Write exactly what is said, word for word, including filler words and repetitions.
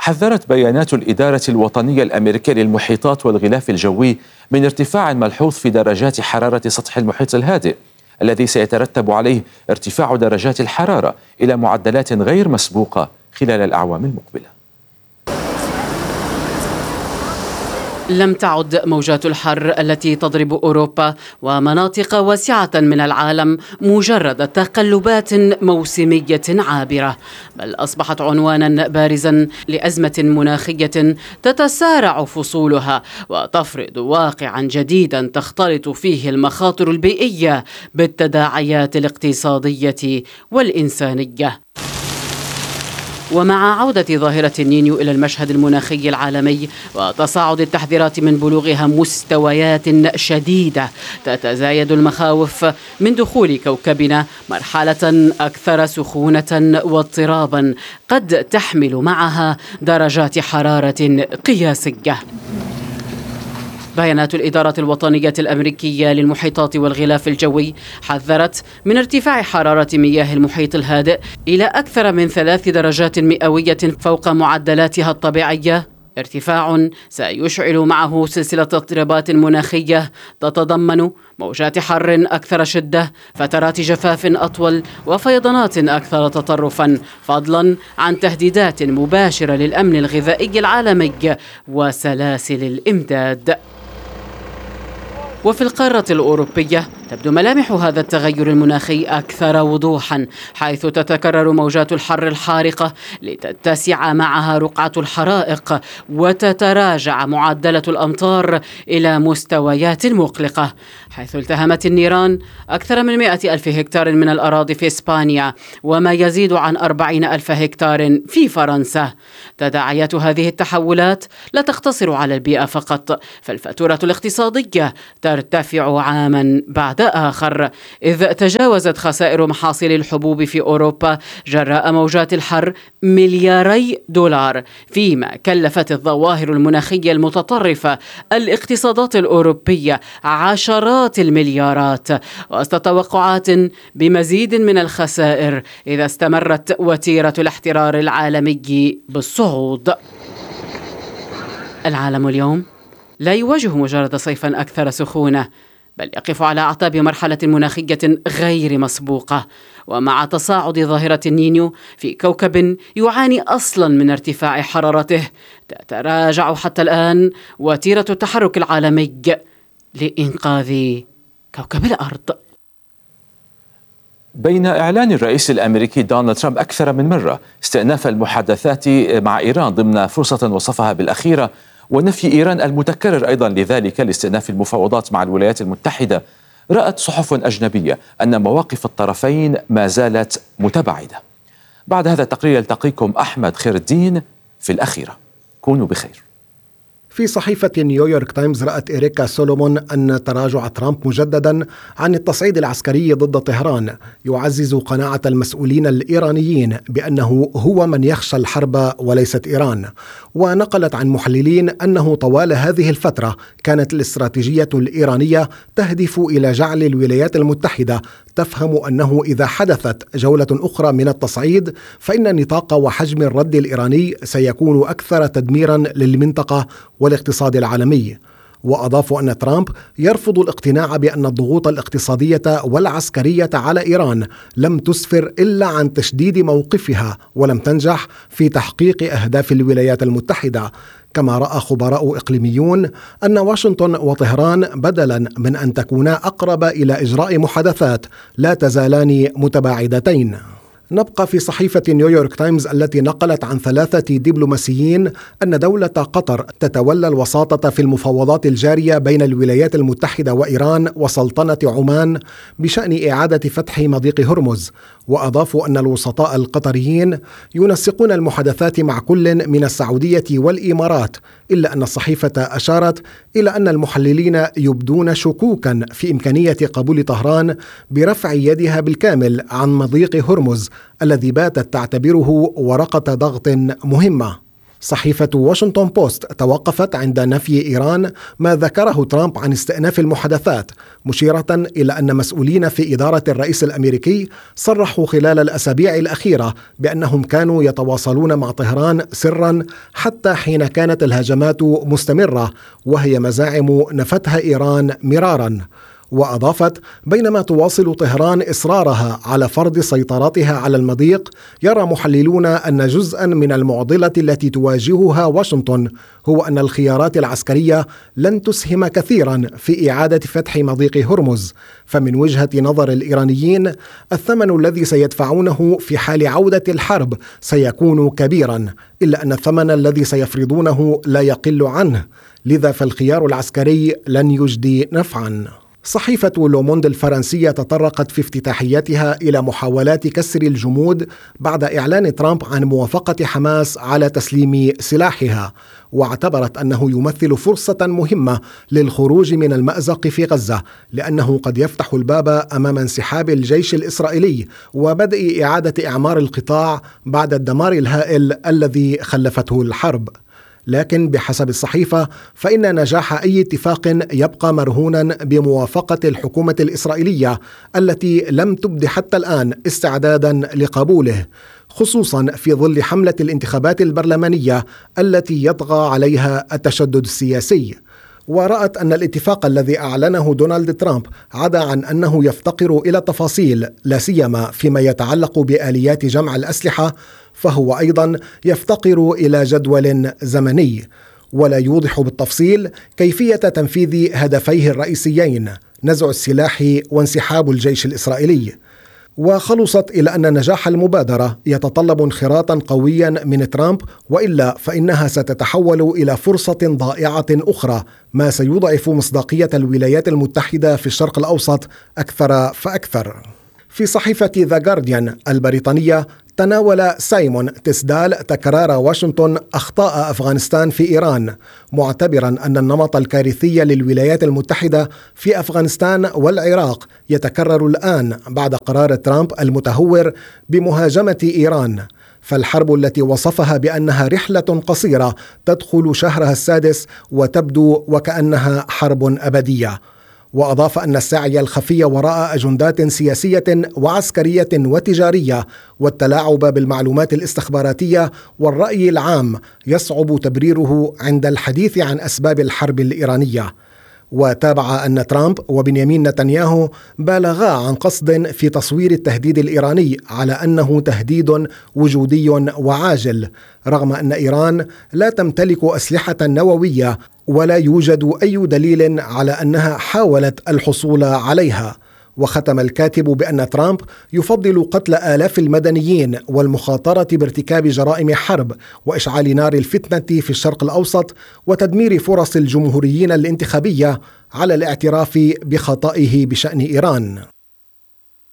حذرت بيانات الإدارة الوطنية الأمريكية للمحيطات والغلاف الجوي من ارتفاع ملحوظ في درجات حرارة سطح المحيط الهادئ، الذي سيترتب عليه ارتفاع درجات الحرارة إلى معدلات غير مسبوقة خلال الأعوام المقبلة. لم تعد موجات الحر التي تضرب أوروبا ومناطق واسعة من العالم مجرد تقلبات موسمية عابرة، بل أصبحت عنوانا بارزا لأزمة مناخية تتسارع فصولها وتفرض واقعا جديدا تختلط فيه المخاطر البيئية بالتداعيات الاقتصادية والإنسانية. ومع عودة ظاهرة النينيو إلى المشهد المناخي العالمي وتصاعد التحذيرات من بلوغها مستويات شديدة، تتزايد المخاوف من دخول كوكبنا مرحلة أكثر سخونة واضطرابا قد تحمل معها درجات حرارة قياسية. بيانات الإدارة الوطنية الأمريكية للمحيطات والغلاف الجوي حذرت من ارتفاع حرارة مياه المحيط الهادئ إلى أكثر من ثلاث درجات مئوية فوق معدلاتها الطبيعية، ارتفاع سيشعل معه سلسلة اضطرابات مناخية تتضمن موجات حر أكثر شدة، فترات جفاف أطول، وفيضانات أكثر تطرفا، فضلا عن تهديدات مباشرة للأمن الغذائي العالمي وسلاسل الإمداد. وفي القارة الأوروبية تبدو ملامح هذا التغير المناخي أكثر وضوحا، حيث تتكرر موجات الحر الحارقة لتتسع معها رقعة الحرائق وتتراجع معدلة الأمطار إلى مستويات مقلقة، حيث التهمت النيران أكثر من مئة ألف هكتار من الأراضي في إسبانيا وما يزيد عن أربعين ألف هكتار في فرنسا. تداعيات هذه التحولات لا تقتصر على البيئة فقط، فالفاتورة الاقتصادية ترتفع عاما بعد آخر، إذ تجاوزت خسائر محاصيل الحبوب في أوروبا جراء موجات الحر ملياري دولار، فيما كلفت الظواهر المناخية المتطرفة الاقتصادات الأوروبية عشرات المليارات، وسط توقعات بمزيد من الخسائر إذا استمرت وتيرة الاحترار العالمي بالصعود. العالم اليوم لا يواجه مجرد صيفا أكثر سخونة، بل يقف على أعتاب مرحلة مناخية غير مسبوقة، ومع تصاعد ظاهرة النينيو في كوكب يعاني أصلا من ارتفاع حرارته، تتراجع حتى الآن وتيرة التحرك العالمي لإنقاذ كوكب الأرض. بين إعلان الرئيس الأمريكي دونالد ترامب أكثر من مرة استئناف المحادثات مع إيران ضمن فرصة وصفها بالأخيرة، ونفي إيران المتكرر أيضا لذلك لاستئناف المفاوضات مع الولايات المتحدة، رأت صحف أجنبية أن مواقف الطرفين ما زالت متباعدة. بعد هذا التقرير يلتقيكم أحمد خير الدين في الأخيرة. كونوا بخير. في صحيفة نيويورك تايمز رأت إريكا سولومون أن تراجع ترامب مجددا عن التصعيد العسكري ضد طهران يعزز قناعة المسؤولين الإيرانيين بأنه هو من يخشى الحرب وليست إيران، ونقلت عن محللين أنه طوال هذه الفترة كانت الاستراتيجية الإيرانية تهدف إلى جعل الولايات المتحدة تفهم أنه إذا حدثت جولة أخرى من التصعيد فإن نطاق وحجم الرد الإيراني سيكون أكثر تدميرا للمنطقة والاقتصاد العالمي. وأضافوا أن ترامب يرفض الاقتناع بأن الضغوط الاقتصادية والعسكرية على إيران لم تسفر إلا عن تشديد موقفها ولم تنجح في تحقيق أهداف الولايات المتحدة. كما رأى خبراء إقليميون أن واشنطن وطهران بدلا من أن تكونا أقرب إلى إجراء محادثات لا تزالان متباعدتين. نبقى في صحيفة نيويورك تايمز التي نقلت عن ثلاثة دبلوماسيين أن دولة قطر تتولى الوساطة في المفاوضات الجارية بين الولايات المتحدة وإيران وسلطنة عمان بشأن إعادة فتح مضيق هرمز. وأضافوا أن الوسطاء القطريين ينسقون المحادثات مع كل من السعودية والإمارات، إلا أن الصحيفة أشارت إلى أن المحللين يبدون شكوكا في إمكانية قبول طهران برفع يدها بالكامل عن مضيق هرمز الذي باتت تعتبره ورقة ضغط مهمة. صحيفة واشنطن بوست توقفت عند نفي إيران ما ذكره ترامب عن استئناف المحادثات، مشيرة إلى أن مسؤولين في إدارة الرئيس الأمريكي صرحوا خلال الأسابيع الأخيرة بأنهم كانوا يتواصلون مع طهران سرا حتى حين كانت الهجمات مستمرة، وهي مزاعم نفتها إيران مرارا. وأضافت: بينما تواصل طهران إصرارها على فرض سيطرتها على المضيق، يرى محللون أن جزءا من المعضلة التي تواجهها واشنطن هو أن الخيارات العسكرية لن تسهم كثيرا في إعادة فتح مضيق هرمز، فمن وجهة نظر الإيرانيين الثمن الذي سيدفعونه في حال عودة الحرب سيكون كبيرا، إلا أن الثمن الذي سيفرضونه لا يقل عنه، لذا فالخيار العسكري لن يجدي نفعا. صحيفة لوموند الفرنسية تطرقت في افتتاحيتها إلى محاولات كسر الجمود بعد إعلان ترامب عن موافقة حماس على تسليم سلاحها، واعتبرت أنه يمثل فرصة مهمة للخروج من المأزق في غزة، لأنه قد يفتح الباب أمام انسحاب الجيش الإسرائيلي وبدء إعادة إعمار القطاع بعد الدمار الهائل الذي خلفته الحرب. لكن بحسب الصحيفة فإن نجاح أي اتفاق يبقى مرهونا بموافقة الحكومة الإسرائيلية التي لم تبد حتى الآن استعدادا لقبوله، خصوصا في ظل حملة الانتخابات البرلمانية التي يطغى عليها التشدد السياسي. ورأت أن الاتفاق الذي أعلنه دونالد ترامب عدا عن أنه يفتقر إلى تفاصيل لا سيما فيما يتعلق بآليات جمع الأسلحة، فهو أيضا يفتقر إلى جدول زمني، ولا يوضح بالتفصيل كيفية تنفيذ هدفيه الرئيسيين: نزع السلاح وانسحاب الجيش الإسرائيلي. وخلصت إلى أن نجاح المبادرة يتطلب انخراطا قويا من ترامب، وإلا فإنها ستتحول إلى فرصة ضائعة أخرى، ما سيضعف مصداقية الولايات المتحدة في الشرق الأوسط أكثر فأكثر. في صحيفة ذا جارديان البريطانية تناول سايمون تسدال تكرار واشنطن أخطاء أفغانستان في إيران، معتبرا أن النمط الكارثي للولايات المتحدة في أفغانستان والعراق يتكرر الآن بعد قرار ترامب المتهور بمهاجمة إيران، فالحرب التي وصفها بأنها رحلة قصيرة تدخل شهرها السادس وتبدو وكأنها حرب أبدية. وأضاف أن السعي الخفي وراء أجندات سياسية وعسكرية وتجارية والتلاعب بالمعلومات الاستخباراتية والرأي العام يصعب تبريره عند الحديث عن أسباب الحرب الإيرانية. وتابع أن ترامب وبنيامين نتنياهو بالغا عن قصد في تصوير التهديد الإيراني على أنه تهديد وجودي وعاجل، رغم أن إيران لا تمتلك أسلحة نووية ولا يوجد أي دليل على أنها حاولت الحصول عليها. وختم الكاتب بأن ترامب يفضل قتل آلاف المدنيين والمخاطرة بارتكاب جرائم حرب وإشعال نار الفتنة في الشرق الأوسط وتدمير فرص الجمهوريين الانتخابية على الاعتراف بخطئه بشأن إيران.